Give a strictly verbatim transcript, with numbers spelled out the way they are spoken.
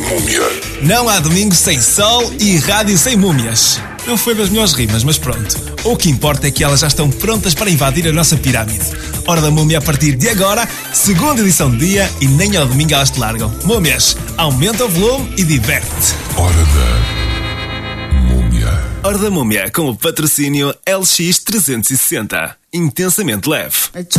Múmia. Não há domingo sem sol e rádio sem múmias. Não foi das melhores rimas, mas pronto. O que importa é que elas já estão prontas para invadir a nossa pirâmide. Hora da Múmia a partir de agora, segunda edição do dia e nem ao domingo elas te largam. Múmias, aumenta o volume e diverte. Hora da Múmia. Hora da Múmia com o patrocínio L X trezentos e sessenta. Intensamente leve.